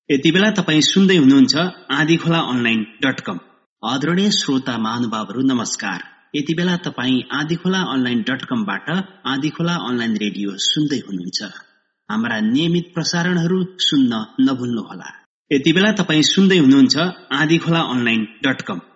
यति बेला तपाई सुन्दै हुनुहुन्छ आँधीखोला online.com। आदरणीय श्रोता महानुभावहरू नमस्कार। यति बेला तपाई आँधीखोला online.com बाट आँधीखोला अनलाइन रेडियो सुन्दै हुनुहुन्छ। हाम्रा नियमित प्रसारणहरू सुन्न नभुल्नुहोला। यति बेला तपाई सुन्दै हुनुहुन्छ आँधीखोला online.com।